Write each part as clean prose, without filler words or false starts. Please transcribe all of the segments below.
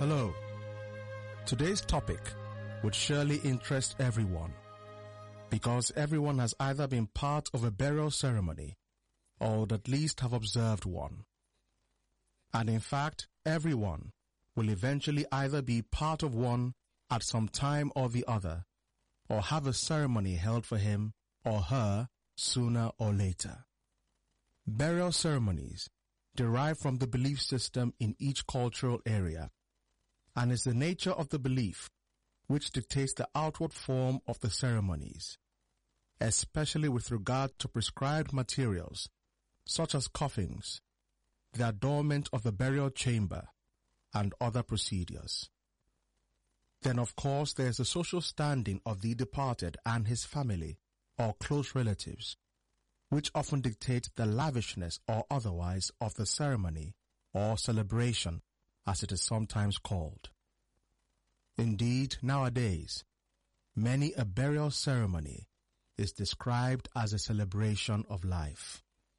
Hello. Today's topic would surely interest everyone, because everyone has either been part of a burial ceremony or would at least have observed one. And in fact, everyone will eventually either be part of one at some time or the other, or have a ceremony held for him or her sooner or later. Burial ceremonies derive from the belief system in each cultural area, and is the nature of the belief which dictates the outward form of the ceremonies, especially with regard to prescribed materials such as coffins, the adornment of the burial chamber, and other procedures. Then, of course, there is the social standing of the departed and his family or close relatives, which often dictate the lavishness or otherwise of the ceremony or celebration, as it is sometimes called. Indeed, nowadays, many a burial ceremony is described as a celebration of life.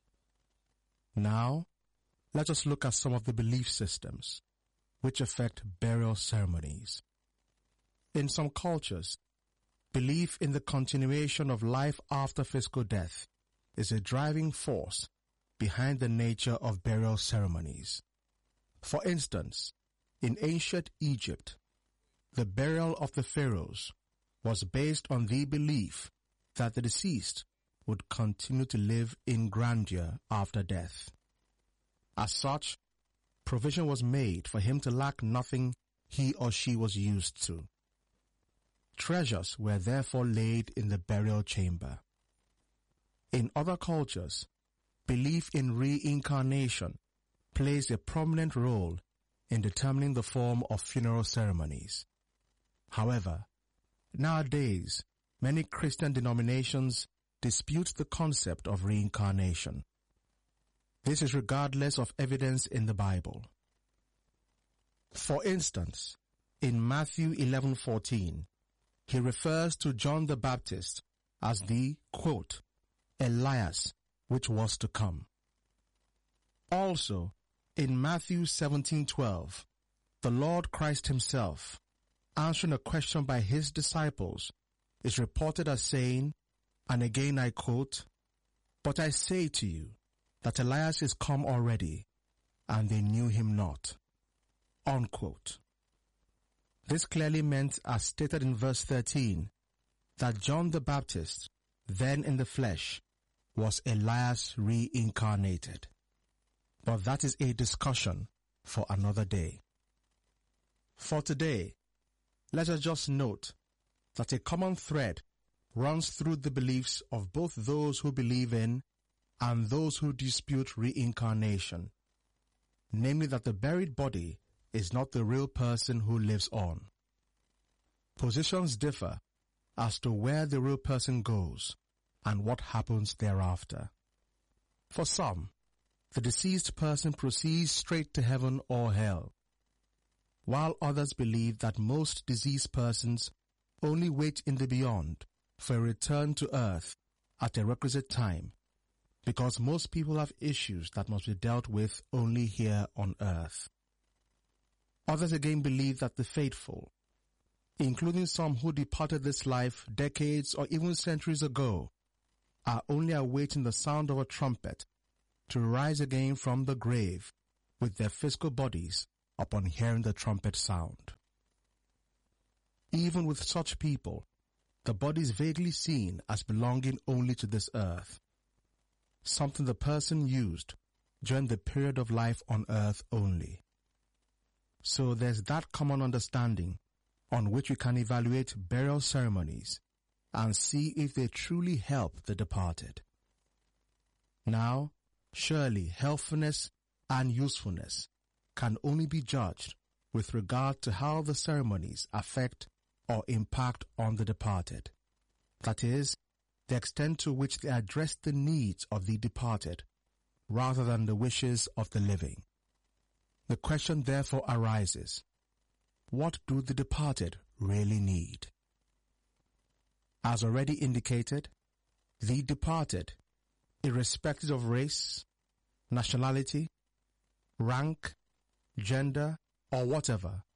Now, let us look at some of the belief systems which affect burial ceremonies. In some cultures, belief in the continuation of life after physical death is a driving force behind the nature of burial ceremonies. For instance, in ancient Egypt, the burial of the pharaohs was based on the belief that the deceased would continue to live in grandeur after death. As such, provision was made for him to lack nothing he or she was used to. Treasures were therefore laid in the burial chamber. In other cultures, belief in reincarnation plays a prominent role in determining the form of funeral ceremonies. However, nowadays, many Christian denominations dispute the concept of reincarnation. This is regardless of evidence in the Bible. For instance, in Matthew 11:14, he refers to John the Baptist as the, quote, Elias, which was to come. Also, in Matthew 17:12, the Lord Christ himself, answering a question by his disciples, is reported as saying, and again I quote, "But I say to you, that Elias is come already, and they knew him not." Unquote. This clearly meant, as stated in verse 13, that John the Baptist, then in the flesh, was Elias reincarnated. But that is a discussion for another day. For today, let us just note that a common thread runs through the beliefs of both those who believe in and those who dispute reincarnation, namely that the buried body is not the real person who lives on. Positions differ as to where the real person goes and what happens thereafter. For some, the deceased person proceeds straight to heaven or hell, while others believe that most deceased persons only wait in the beyond for a return to earth at a requisite time, because most people have issues that must be dealt with only here on earth. Others again believe that the faithful, including some who departed this life decades or even centuries ago, are only awaiting the sound of a trumpet to rise again from the grave with their physical bodies upon hearing the trumpet sound. Even with such people, the body is vaguely seen as belonging only to this earth, something the person used during the period of life on earth only. So there's that common understanding on which we can evaluate burial ceremonies and see if they truly help the departed. Now, surely helpfulness and usefulness can only be judged with regard to how the ceremonies affect or impact on the departed. That is, the extent to which they address the needs of the departed rather than the wishes of the living. The question therefore arises, what do the departed really need? As already indicated, the departed, irrespective of race, nationality, rank, gender, or whatever,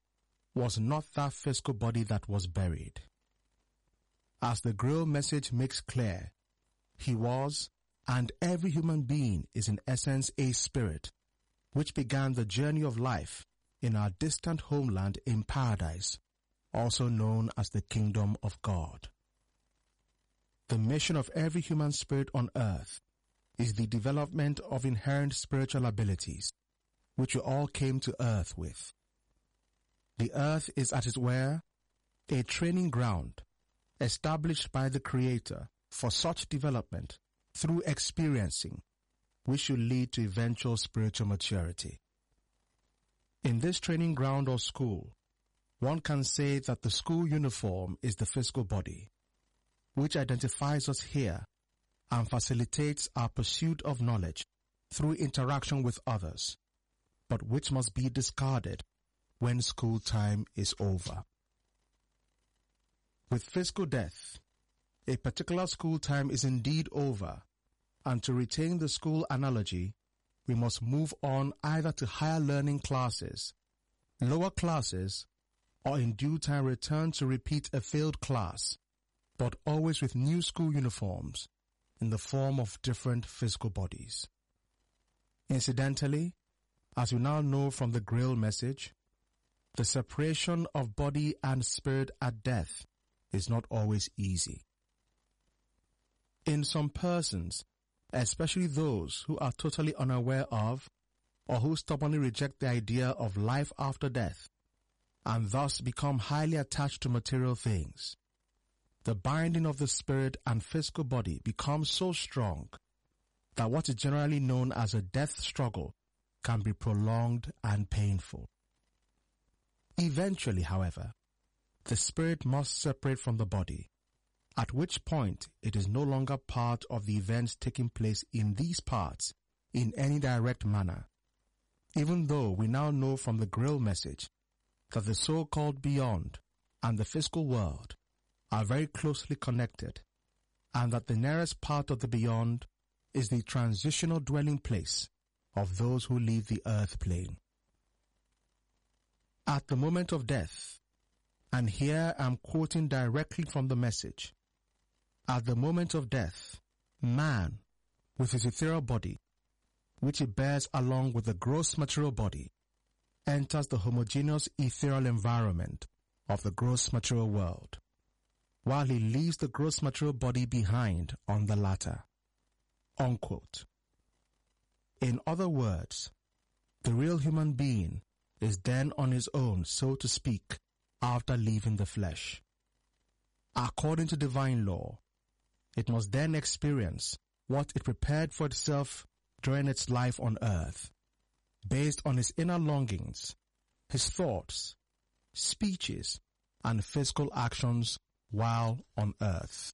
was not that physical body that was buried. As the Grail message makes clear, he was, and every human being is in essence a spirit, which began the journey of life in our distant homeland in paradise, also known as the kingdom of God. The mission of every human spirit on earth is the development of inherent spiritual abilities, which we all came to earth with. The earth is, as it were, a training ground established by the Creator for such development through experiencing, which should lead to eventual spiritual maturity. In this training ground or school, one can say that the school uniform is the physical body, which identifies us here and facilitates our pursuit of knowledge through interaction with others, but which must be discarded when school time is over. With physical death, a particular school time is indeed over, and to retain the school analogy, we must move on either to higher learning classes, lower classes, or in due time return to repeat a failed class, but always with new school uniforms in the form of different physical bodies. Incidentally, as we now know from the Grail message, the separation of body and spirit at death is not always easy. In some persons, especially those who are totally unaware of or who stubbornly reject the idea of life after death and thus become highly attached to material things, the binding of the spirit and physical body becomes so strong that what is generally known as a death struggle can be prolonged and painful. Eventually, however, the spirit must separate from the body, at which point it is no longer part of the events taking place in these parts in any direct manner, even though we now know from the Grail message that the so-called beyond and the physical world are very closely connected, and that the nearest part of the beyond is the transitional dwelling place of those who leave the earth plane. At the moment of death, and here I'm quoting directly from the message, at the moment of death, man, with his ethereal body, which he bears along with the gross material body, enters the homogeneous ethereal environment of the gross material world, while he leaves the gross material body behind on the latter. Unquote. In other words, the real human being is then on his own, so to speak, after leaving the flesh. According to divine law, it must then experience what it prepared for itself during its life on earth, based on his inner longings, his thoughts, speeches, and physical actions while on earth.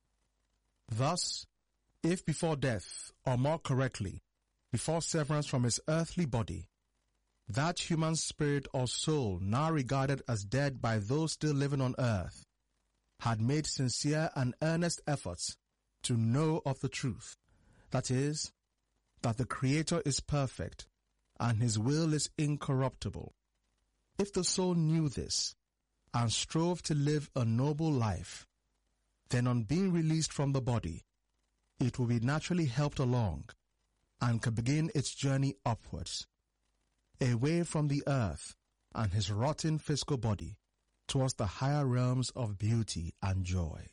Thus, if before death, or more correctly, before severance from his earthly body, that human spirit or soul now regarded as dead by those still living on earth had made sincere and earnest efforts to know of the truth, that is, that the Creator is perfect and his will is incorruptible. If the soul knew this and strove to live a noble life, then on being released from the body, it will be naturally helped along and can begin its journey upwards, away from the earth and his rotten physical body towards the higher realms of beauty and joy.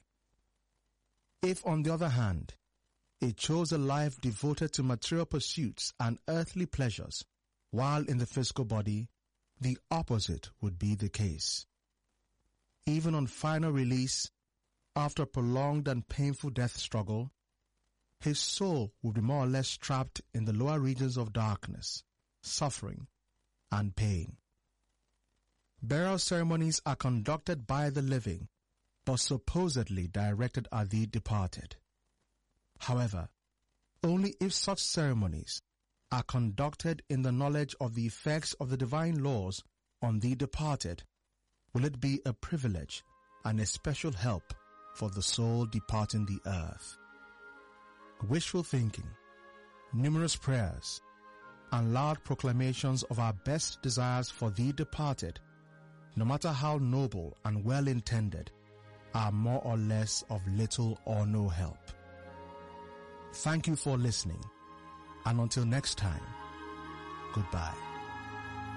If, on the other hand, it chose a life devoted to material pursuits and earthly pleasures while in the physical body, the opposite would be the case. Even on final release, after a prolonged and painful death struggle, his soul would be more or less trapped in the lower regions of darkness, suffering, and pain. Burial ceremonies are conducted by the living, but supposedly directed at the departed. However, only if such ceremonies are conducted in the knowledge of the effects of the divine laws on the departed will it be a privilege and a special help for the soul departing the earth. Wishful thinking, numerous prayers, and loud proclamations of our best desires for the departed no matter how noble and well-intended, are more or less of little or no help. Thank you for listening, and until next time, goodbye.